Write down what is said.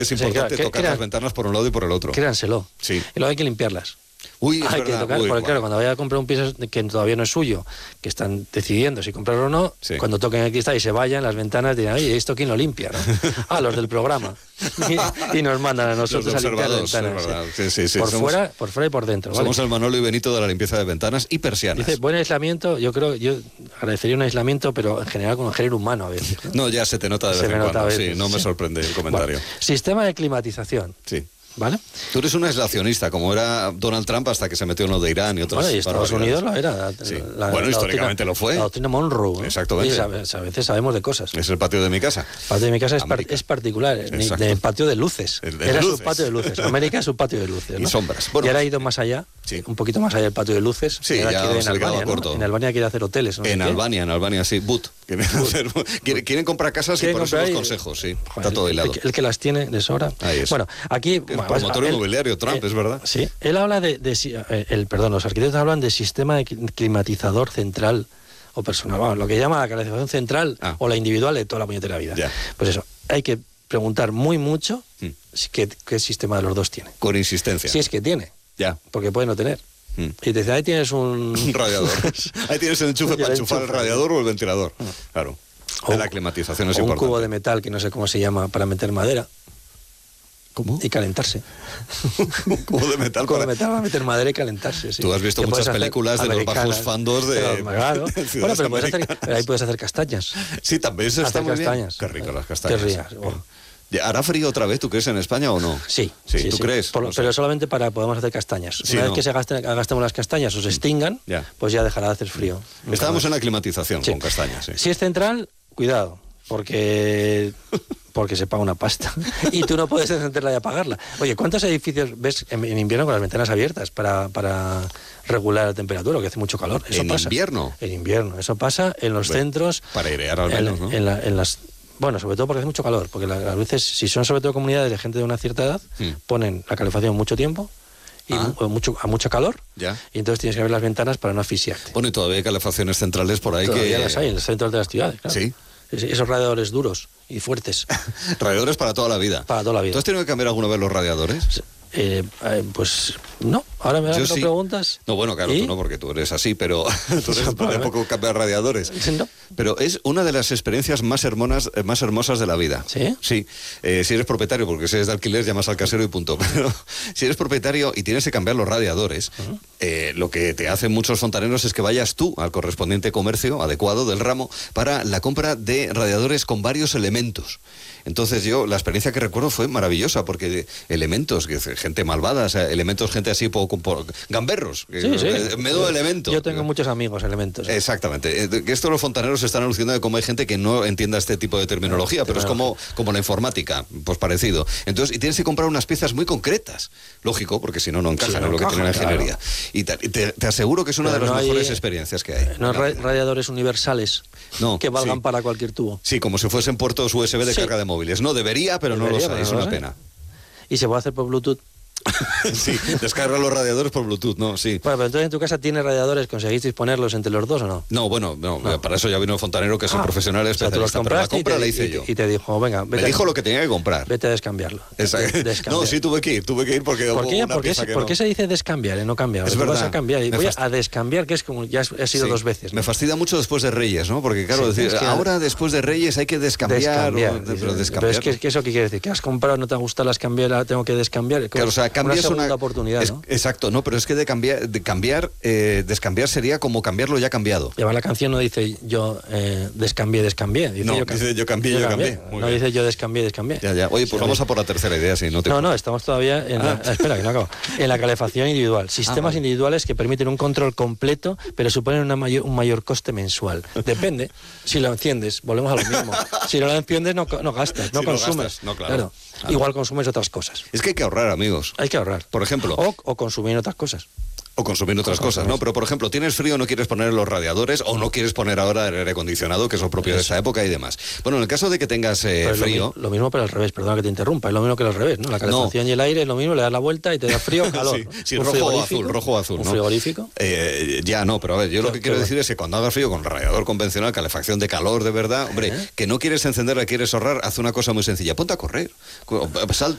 Es importante tocar las ventanas por un lado y por el otro. Créanselo. Sí. Y luego hay que limpiarlas. Uy, hay que tocar, porque claro, cuando vaya a comprar un piso que todavía no es suyo, que están decidiendo si comprarlo o no, cuando toquen el cristal y se vayan, las ventanas dirán, oye, ¿esto quién lo limpia? ¿No? Los del programa. Y nos mandan a nosotros a limpiar las ventanas. Sí, por fuera y por dentro. Somos ¿vale? el Manolo y Benito de la limpieza de ventanas y persianas. Dice, buen aislamiento, yo agradecería un aislamiento, pero en general con un género humano a veces. No, ya se te nota de vez en cuando, sí, no me sorprende el comentario. Bueno, sistema de climatización. Sí. ¿Vale? Tú eres un aislacionista, como era Donald Trump hasta que se metió en lo de Irán y otras. Bueno, y Estados Unidos lo era. Sí. Bueno, históricamente lo fue. La doctrina Monroe. Exactamente. Y a veces sabemos de cosas. Es el patio de mi casa. El patio de mi casa es particular, del patio de luces. Era su patio de luces. América es su patio de luces. ¿no? Y sombras. Bueno, y ahora ha ido más allá, un poquito más allá del patio de luces. Sí, ya en Albania, corto. En Albania quiere hacer hoteles. ¿No? En Albania, sí. Quieren comprar casas y por eso los consejos, sí. Joder, Está todo hilado. El que las tiene de sobra. Bueno, aquí... El promotor inmobiliario Trump, es verdad. Sí, él habla los arquitectos hablan de sistema de climatizador central o personal, bueno, lo que llama la calefacción central o la individual de toda la puñetera vida. Ya. Pues eso, hay que preguntar mucho qué sistema de los dos tiene. Con insistencia. Si es que tiene. Ya. Porque puede no tener. Y te dice, ahí tienes un radiador. Ahí tienes el enchufe para enchufar el radiador o el ventilador. Claro. La climatización es importante. Un cubo de metal que no sé cómo se llama para meter madera. ¿Cómo? Y calentarse. Un cubo de metal para meter madera y calentarse. Sí. Tú has visto muchas películas de los bajos fandos de... Claro. Bueno, pero ahí puedes hacer castañas. Sí, también se está muy castañas. Bien. Qué rico las castañas. Qué ricas. ¿Hará frío otra vez, tú crees, en España o no? Sí. ¿Tú crees? Pero solamente podemos hacer castañas. Una vez que gastemos las castañas o se extingan, pues ya dejará de hacer frío. Estábamos en la climatización con castañas. Si es central, cuidado, porque se paga una pasta y tú no puedes encenderla y apagarla. Oye, ¿cuántos edificios ves en invierno con las ventanas abiertas para regular la temperatura, que hace mucho calor? Eso pasa. ¿Invierno? En invierno. Eso pasa en los centros. Para airear al menos, ¿no? En las... Bueno, sobre todo porque hace mucho calor, porque a veces, si son sobre todo comunidades de gente de una cierta edad, ponen la calefacción mucho tiempo y a mucho calor, y entonces tienes que abrir las ventanas para no asfixiarte. Bueno, y todavía hay calefacciones centrales por ahí todavía las hay en los centros de las ciudades, claro. Sí. Esos radiadores duros y fuertes. Radiadores para toda la vida. Para toda la vida. ¿Tú has tenido que cambiar alguna vez los radiadores? Pues no, ahora me lo preguntas. No, bueno, claro, tú no, porque tú eres así, pero tú eres de poco cambiar radiadores. No. Pero es una de las experiencias más hermosas de la vida. ¿Sí? Sí. Si eres propietario, porque si eres de alquiler, llamas al casero y punto. Pero si eres propietario y tienes que cambiar los radiadores, lo que te hacen muchos fontaneros es que vayas tú al correspondiente comercio adecuado del ramo para la compra de radiadores con varios elementos. Entonces la experiencia que recuerdo fue maravillosa, porque elementos, gente malvada, o sea, elementos, gente así gamberros, medio elemento. Yo tengo muchos amigos elementos. Exactamente. Esto los fontaneros están alucinando de cómo hay gente que no entienda este tipo de terminología, pero es como la informática, pues parecido. Entonces, y tienes que comprar unas piezas muy concretas, lógico, porque si no, no encajan en lo que tiene la ingeniería. Y te aseguro que es una de las mejores experiencias que hay. No hay radiadores universales que valgan para cualquier tubo. Sí, como si fuesen puertos USB de carga de móviles. No debería, pero no los hay, es una pena. ¿Y se puede hacer por Bluetooth? Sí, descarga los radiadores por Bluetooth, ¿no? Sí. Bueno, pero entonces en tu casa tienes radiadores, ¿conseguisteis ponerlos entre los dos o no? No, para eso ya vino el fontanero, que es un profesional especialista, pero la compra la hice yo. Y te dijo, venga, me dijo lo que tenía que comprar. Vete a descambiarlo. No, sí, tuve que ir porque ¿Por qué se dice descambiar y no cambiar? Es verdad. Vas a cambiar y voy a descambiar, que es como ya he sido 2 veces. ¿no? Me fastidia mucho después de Reyes, ¿no? Porque claro, ahora después de Reyes hay que descambiar. Pero descambiar. Pero es que eso qué quiere decir, que has comprado, no te gusta las cambiar, tengo que descambiar. Claro, o sea, cambias una oportunidad, ¿no? Exacto, no, pero es que descambiar sería como cambiarlo ya cambiado. Lleva la canción no dice yo descambié. Dice yo cambié. No dice yo descambié. Ya. Oye, pues vamos a por la tercera idea, si no te... No, estamos todavía en espera, que no acabo. En la calefacción individual. Sistemas individuales que permiten un control completo, pero suponen un mayor coste mensual. Depende. Si lo enciendes, volvemos a lo mismo. Si no lo enciendes, no gastas, no consumes. No, claro. Igual consumes otras cosas. Es que hay que ahorrar, amigos. Hay que ahorrar. Por ejemplo. O consumir otras cosas. O consumir otras cosas, ¿no? Pero, por ejemplo, tienes frío, no quieres poner los radiadores o no quieres poner ahora el aire acondicionado, que es lo propio de esa época y demás. Bueno, en el caso de que tengas frío... Lo mismo, pero al revés, perdona que te interrumpa, es lo mismo que al revés, ¿no? La calefacción y el aire es lo mismo, le das la vuelta y te da frío o calor. Sí, rojo o azul, ¿no? ¿Un frigorífico? Ya no, pero a ver, yo lo que quiero decir es que cuando hagas frío con radiador convencional, calefacción de calor de verdad, hombre, que no quieres encender, quieres ahorrar, haz una cosa muy sencilla, ponte a correr. Sal